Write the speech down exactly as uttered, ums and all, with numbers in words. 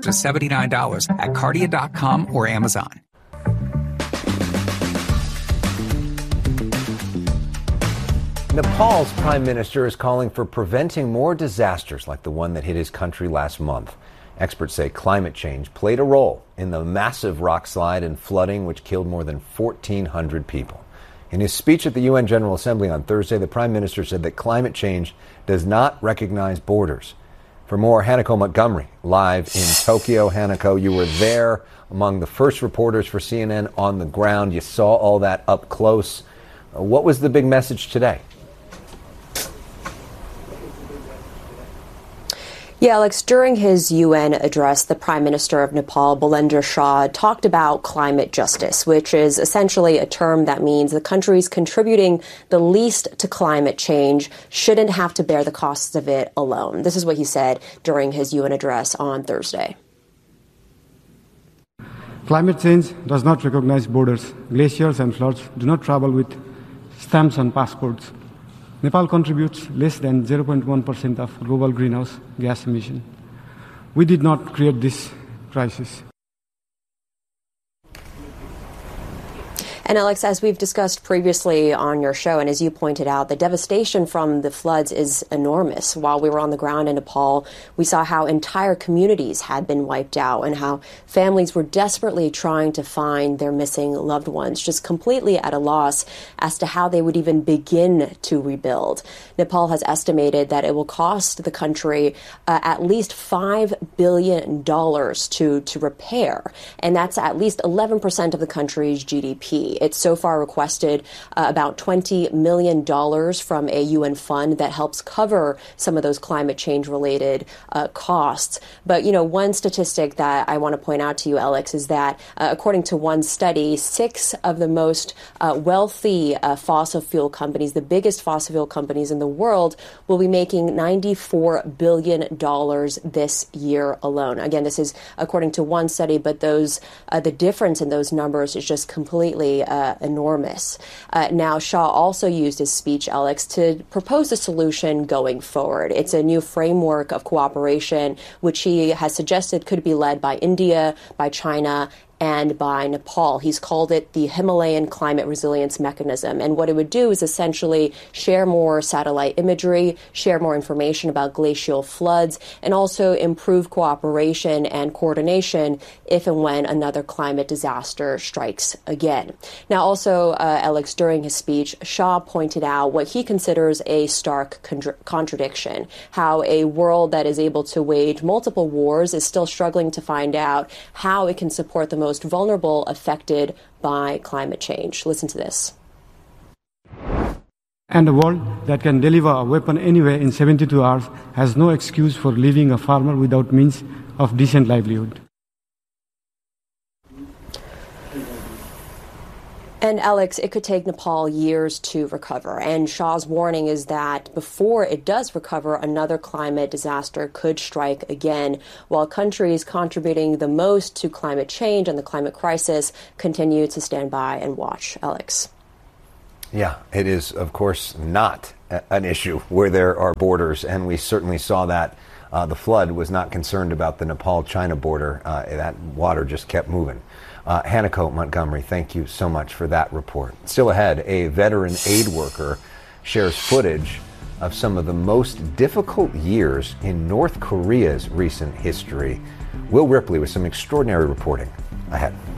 to seventy-nine dollars at cardia dot com or Amazon. Nepal's prime minister is calling for preventing more disasters like the one that hit his country last month. Experts say climate change played a role in the massive rock slide and flooding which killed more than fourteen hundred people. In his speech at the U N General Assembly on Thursday, the prime minister said that climate change does not recognize borders. For more, Hanako Montgomery, live in Tokyo. Hanako, you were there among the first reporters for C N N on the ground. You saw all that up close. What was the big message today? Yeah, Alex, during his U N address, the Prime Minister of Nepal, Balendra Shah, talked about climate justice, which is essentially a term that means the countries contributing the least to climate change shouldn't have to bear the costs of it alone. This is what he said during his U N address on Thursday. Climate change does not recognize borders. Glaciers and floods do not travel with stamps on passports. Nepal contributes less than zero point one percent of global greenhouse gas emission. We did not create this crisis. And Alex, as we've discussed previously on your show, and as you pointed out, the devastation from the floods is enormous. While we were on the ground in Nepal, we saw how entire communities had been wiped out and how families were desperately trying to find their missing loved ones, just completely at a loss as to how they would even begin to rebuild. Nepal has estimated that it will cost the country uh, at least five billion dollars to, to repair, and that's at least eleven percent of the country's G D P. It's so far requested uh, about twenty million dollars from a U N fund that helps cover some of those climate change related uh, costs. But, you know, one statistic that I want to point out to you, Alex, is that uh, according to one study, six of the most uh, wealthy uh, fossil fuel companies, the biggest fossil fuel companies in the world, will be making ninety-four billion dollars this year alone. Again, this is according to one study, but those uh, the difference in those numbers is just completely Uh, enormous. Uh, now, Shah also used his speech, Alex, to propose a solution going forward. It's a new framework of cooperation, which he has suggested could be led by India, by China, and by Nepal. He's called it the Himalayan Climate Resilience Mechanism. And what it would do is essentially share more satellite imagery, share more information about glacial floods, and also improve cooperation and coordination if and when another climate disaster strikes again. Now, also, uh, Alex, during his speech, Shah pointed out what he considers a stark contra- contradiction, how a world that is able to wage multiple wars is still struggling to find out how it can support the most most vulnerable affected by climate change. Listen to this. And a world that can deliver a weapon anywhere in seventy-two hours has no excuse for leaving a farmer without means of decent livelihood. And Alex, it could take Nepal years to recover. And Shah's warning is that before it does recover, another climate disaster could strike again, while countries contributing the most to climate change and the climate crisis continue to stand by and watch. Alex. Yeah, it is, of course, not a- an issue where there are borders, and we certainly saw that. Uh, the flood was not concerned about the Nepal-China border. Uh, that water just kept moving. Uh, Hanako Montgomery, thank you so much for that report. Still ahead, a veteran aid worker shares footage of some of the most difficult years in North Korea's recent history. Will Ripley with some extraordinary reporting ahead.